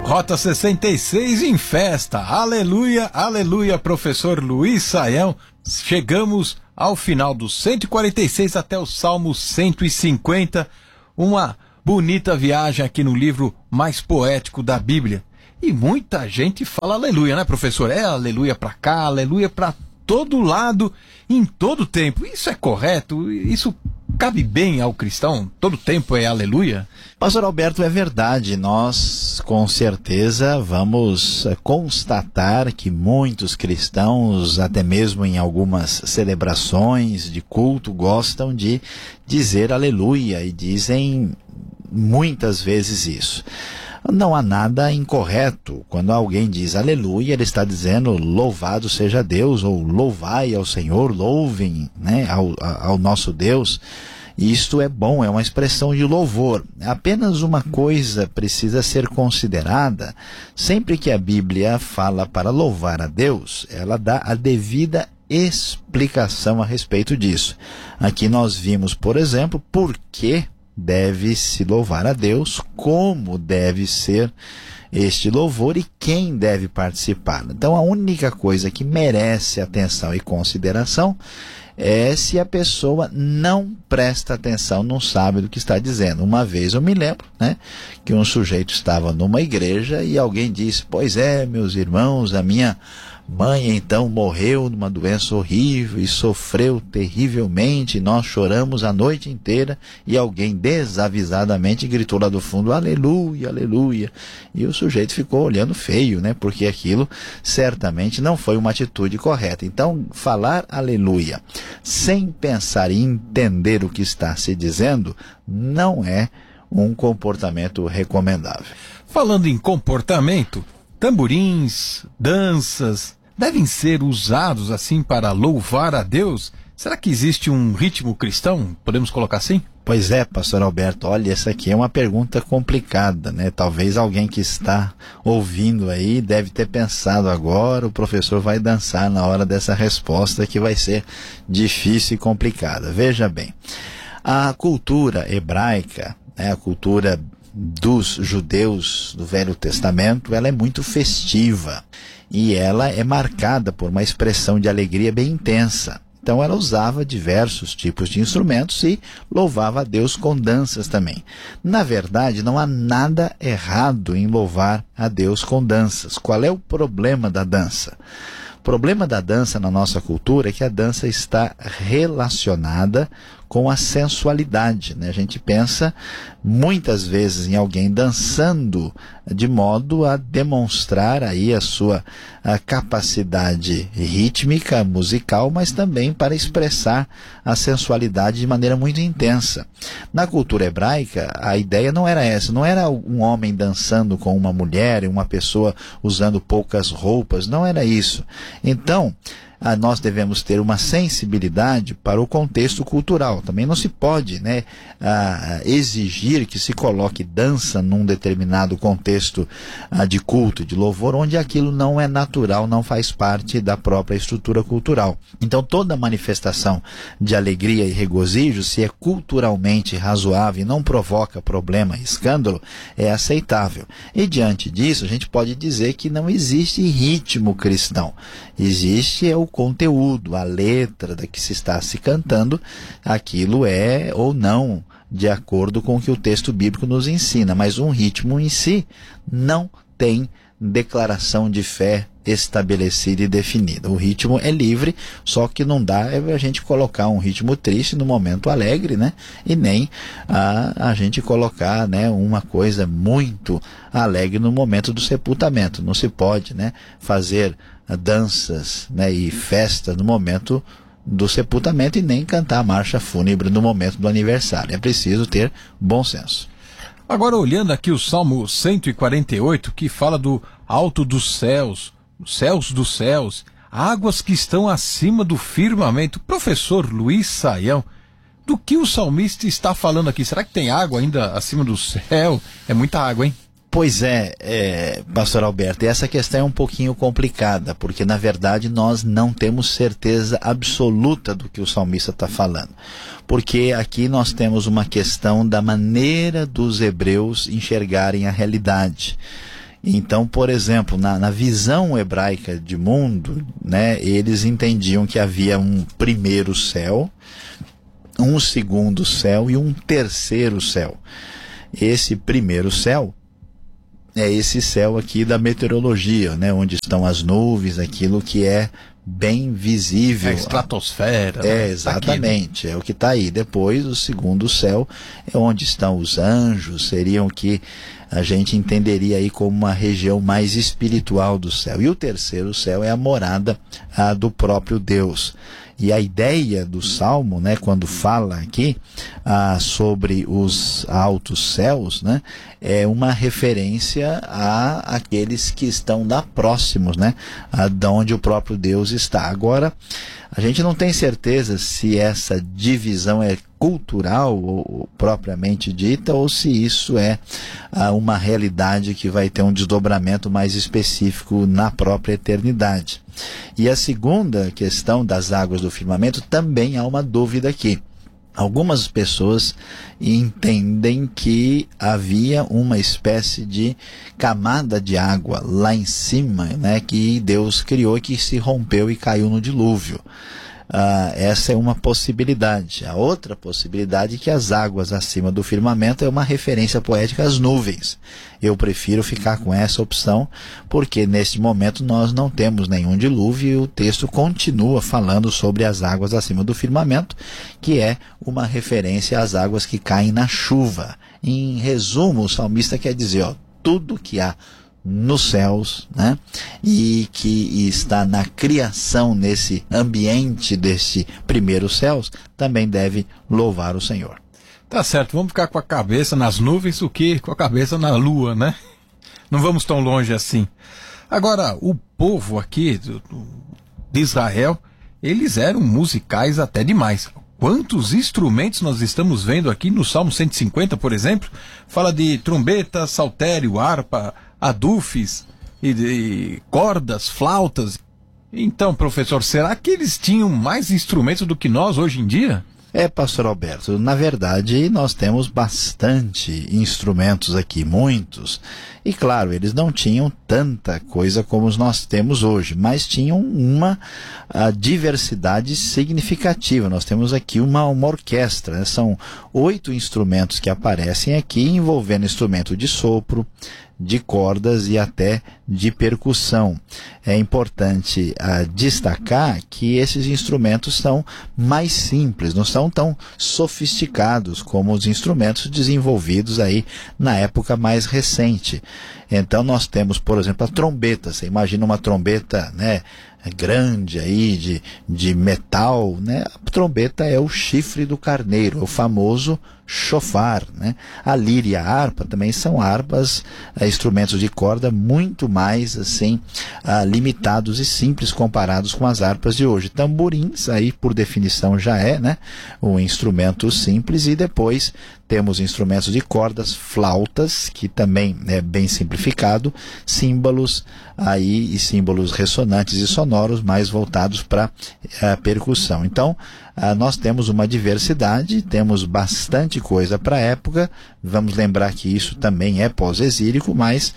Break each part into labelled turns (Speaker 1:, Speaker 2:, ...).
Speaker 1: Rota 66 em festa, aleluia, aleluia, professor Luiz Saião. Chegamos ao final do 146 até o Salmo 150, uma bonita viagem aqui no livro mais poético da Bíblia. E muita gente fala aleluia, né, professor? É aleluia pra cá, aleluia pra todo lado, em todo tempo. Isso é correto? Isso cabe bem ao cristão? Todo tempo é aleluia?
Speaker 2: Pastor Alberto, é verdade. Nós, com certeza, vamos constatar que muitos cristãos, até mesmo em algumas celebrações de culto, gostam de dizer aleluia e dizem muitas vezes isso. Não há nada incorreto. Quando alguém diz aleluia, ele está dizendo louvado seja Deus, ou louvai ao Senhor, louvem, né, ao nosso Deus. Isto é bom, é uma expressão de louvor. Apenas uma coisa precisa ser considerada: sempre que a Bíblia fala para louvar a Deus, ela dá a devida explicação a respeito disso. Aqui nós vimos, por exemplo, por que deve-se louvar a Deus, como deve ser este louvor e quem deve participar. Então a única coisa que merece atenção e consideração é se a pessoa não presta atenção, não sabe do que está dizendo. Uma vez eu me lembro, né, que um sujeito estava numa igreja e alguém disse: pois é, meus irmãos, a minha mãe então morreu numa doença horrível e sofreu terrivelmente, nós choramos a noite inteira. E alguém desavisadamente gritou lá do fundo: aleluia, aleluia. E o sujeito ficou olhando feio, né? Porque aquilo certamente não foi uma atitude correta. Então, falar aleluia sem pensar e entender o que está se dizendo não é um comportamento recomendável.
Speaker 1: Falando em comportamento, tamborins, danças devem ser usados assim para louvar a Deus? Será que existe um ritmo cristão? Podemos colocar assim?
Speaker 2: Pois é, pastor Alberto, olha, essa aqui é uma pergunta complicada, né? Talvez alguém que está ouvindo aí deve ter pensado: agora o professor vai dançar na hora dessa resposta, que vai ser difícil e complicada. Veja bem, a cultura hebraica, né, a cultura dos judeus do Velho Testamento, ela é muito festiva e ela é marcada por uma expressão de alegria bem intensa. Então ela usava diversos tipos de instrumentos e louvava a Deus com danças também. Na verdade, não há nada errado em louvar a Deus com danças. Qual é o problema da dança? O problema da dança na nossa cultura é que a dança está relacionada com a sensualidade, né? A gente pensa muitas vezes em alguém dançando de modo a demonstrar aí a sua capacidade rítmica, musical, mas também para expressar a sensualidade de maneira muito intensa. Na cultura hebraica, a ideia não era essa, não era um homem dançando com uma mulher, uma pessoa usando poucas roupas, não era isso. Então, nós devemos ter uma sensibilidade para o contexto cultural. Também não se pode, né, exigir que se coloque dança num determinado contexto de culto, de louvor, onde aquilo não é natural, não faz parte da própria estrutura cultural. Então toda manifestação de alegria e regozijo, se é culturalmente razoável e não provoca problema e escândalo, é aceitável. E diante disso, a gente pode dizer que não existe ritmo cristão. Existe o conteúdo, a letra da que se está se cantando, aquilo é ou não de acordo com o que o texto bíblico nos ensina, mas um ritmo em si não tem declaração de fé estabelecida e definida. O ritmo é livre, só que não dá a gente colocar um ritmo triste no momento alegre, né? E nem a gente colocar, né, uma coisa muito alegre no momento do sepultamento. Não se pode, né, fazer danças, né, e festa no momento do sepultamento e nem cantar a marcha fúnebre no momento do aniversário. É preciso ter bom senso.
Speaker 1: Agora, olhando aqui o Salmo 148, que fala do alto dos céus dos céus, águas que estão acima do firmamento. Professor Luiz Saião, do que o salmista está falando aqui? Será que tem água ainda acima do céu? É muita água, hein?
Speaker 2: Pois é, pastor Alberto, essa questão é um pouquinho complicada, porque na verdade nós não temos certeza absoluta do que o salmista está falando. Porque aqui nós temos uma questão da maneira dos hebreus enxergarem a realidade. Então, por exemplo, na visão hebraica de mundo, né, eles entendiam que havia um primeiro céu, um segundo céu e um terceiro céu. Esse primeiro céu é esse céu aqui da meteorologia, né, onde estão as nuvens, aquilo que é bem visível.
Speaker 1: A estratosfera.
Speaker 2: É, exatamente, é o que está aí. Depois, o segundo céu é onde estão os anjos, seriam que a gente entenderia aí como uma região mais espiritual do céu. E o terceiro céu é a morada do próprio Deus. E a ideia do Salmo, né, quando fala aqui sobre os altos céus, né, é uma referência a aqueles que estão lá próximos, né, de onde o próprio Deus está. Agora, a gente não tem certeza se essa divisão é cultural ou propriamente dita, ou se isso é uma realidade que vai ter um desdobramento mais específico na própria eternidade. E a segunda questão das águas do firmamento, também há uma dúvida aqui. Algumas pessoas entendem que havia uma espécie de camada de água lá em cima, né, que Deus criou e que se rompeu e caiu no dilúvio. Essa é uma possibilidade. A outra possibilidade é que as águas acima do firmamento é uma referência poética às nuvens. Eu prefiro ficar com essa opção, porque neste momento nós não temos nenhum dilúvio e o texto continua falando sobre as águas acima do firmamento, que é uma referência às águas que caem na chuva. Em resumo, o salmista quer dizer, tudo que há nos céus, né, e que está na criação, nesse ambiente desse primeiro céus, também deve louvar o Senhor.
Speaker 1: Tá certo, vamos ficar com a cabeça nas nuvens do que com a cabeça na lua, né? Não vamos tão longe assim. Agora, o povo aqui de Israel, eles eram musicais até demais. Quantos instrumentos nós estamos vendo aqui no Salmo 150, por exemplo? Fala de trombeta, saltério, harpa, adufes, e cordas, flautas. Então, professor, será que eles tinham mais instrumentos do que nós hoje em dia?
Speaker 2: Pastor Alberto, na verdade nós temos bastante instrumentos aqui, muitos, e claro, eles não tinham tanta coisa como nós temos hoje, mas tinham uma diversidade significativa. Nós temos aqui uma orquestra, né? São 8 instrumentos que aparecem aqui, envolvendo instrumento de sopro, de cordas e até de percussão. É importante destacar que esses instrumentos são mais simples, não são tão sofisticados como os instrumentos desenvolvidos aí na época mais recente. Então nós temos, por exemplo, a trombeta. Você imagina uma trombeta, né, grande aí de metal, né? A trombeta é o chifre do carneiro, o famoso chofar, né? A lira e a harpa também são harpas, instrumentos de corda muito mais assim limitados e simples comparados com as harpas de hoje. Tamborins aí por definição já é, né, um instrumento simples, e depois temos instrumentos de cordas, flautas, que também é bem simplificado, símbolos aí e símbolos ressonantes e sonoros mais voltados para a percussão. Então, nós temos uma diversidade, temos bastante coisa para a época. Vamos lembrar que isso também é pós-exílico, mas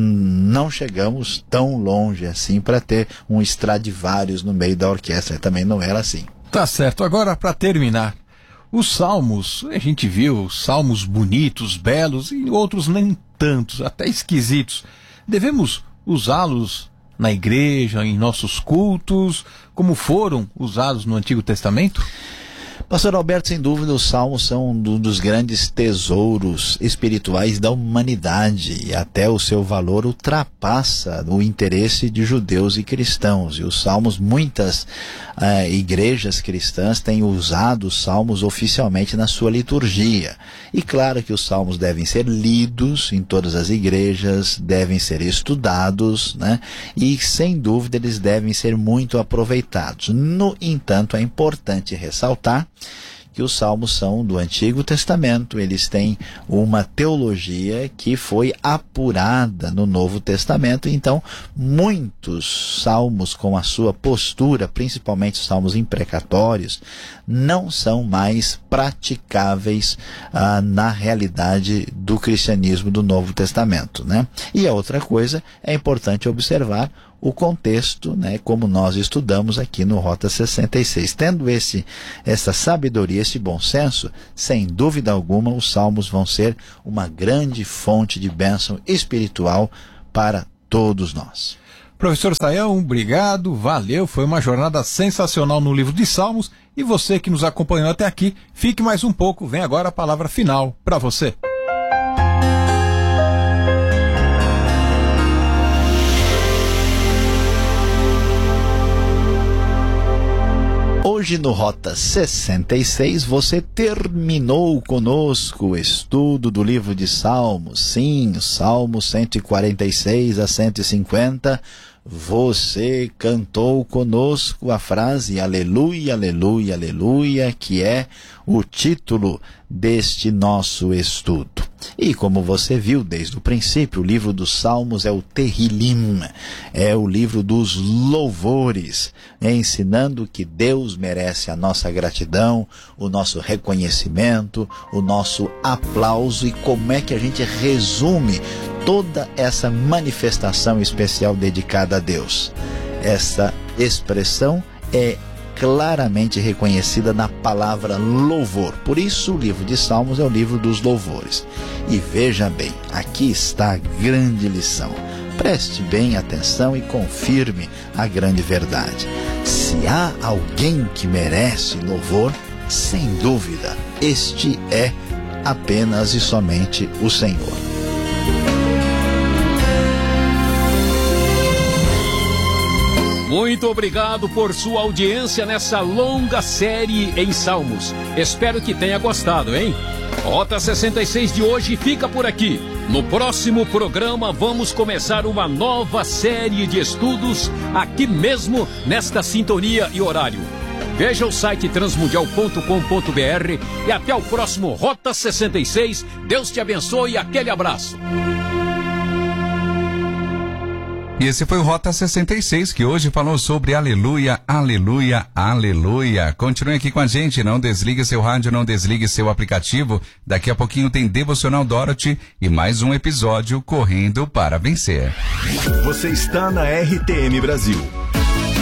Speaker 2: não chegamos tão longe assim para ter um Stradivarius no meio da orquestra. Também não era assim.
Speaker 1: Tá certo. Agora, para terminar, os salmos, a gente viu salmos bonitos, belos, e outros nem tantos, até esquisitos. Devemos usá-los na igreja, em nossos cultos, como foram usados no Antigo Testamento?
Speaker 2: Pastor Alberto, sem dúvida, os salmos são um dos grandes tesouros espirituais da humanidade, e até o seu valor ultrapassa o interesse de judeus e cristãos. E os salmos, muitas igrejas cristãs têm usado os salmos oficialmente na sua liturgia. E claro que os salmos devem ser lidos em todas as igrejas, devem ser estudados, né? E sem dúvida eles devem ser muito aproveitados. No entanto, é importante ressaltar que os salmos são do Antigo Testamento, eles têm uma teologia que foi apurada no Novo Testamento, então muitos salmos com a sua postura, principalmente os salmos imprecatórios, não são mais praticáveis na realidade do cristianismo do Novo Testamento, né? E a outra coisa, é importante observar o contexto, né, como nós estudamos aqui no Rota 66. Tendo essa sabedoria, esse bom senso, sem dúvida alguma, os salmos vão ser uma grande fonte de bênção espiritual para todos nós.
Speaker 1: Professor Sayão, obrigado, valeu, foi uma jornada sensacional no livro de Salmos, e você que nos acompanhou até aqui, fique mais um pouco, vem agora a palavra final para você.
Speaker 2: Hoje no Rota 66 você terminou conosco o estudo do livro de Salmos. Sim, Salmos 146 a 150. Você cantou conosco a frase Aleluia, Aleluia, Aleluia, que é o título deste nosso estudo. E como você viu desde o princípio, o livro dos Salmos é o Tehillim, é o livro dos louvores, ensinando que Deus merece a nossa gratidão, o nosso reconhecimento, o nosso aplauso, e como é que a gente resume toda essa manifestação especial dedicada a Deus. Essa expressão é claramente reconhecida na palavra louvor. Por isso o livro de Salmos é o livro dos louvores. E veja bem, aqui está a grande lição. Preste bem atenção e confirme a grande verdade. Se há alguém que merece louvor, sem dúvida, este é apenas e somente o Senhor.
Speaker 3: Muito obrigado por sua audiência nessa longa série em Salmos. Espero que tenha gostado, hein? Rota 66 de hoje fica por aqui. No próximo programa vamos começar uma nova série de estudos aqui mesmo nesta sintonia e horário. Veja o site transmundial.com.br e até o próximo Rota 66. Deus te abençoe e aquele abraço.
Speaker 4: E esse foi o Rota 66, que hoje falou sobre aleluia, aleluia, aleluia. Continue aqui com a gente, não desligue seu rádio, não desligue seu aplicativo. Daqui a pouquinho tem Devocional Dorothy e mais um episódio Correndo para Vencer.
Speaker 5: Você está na RTM Brasil.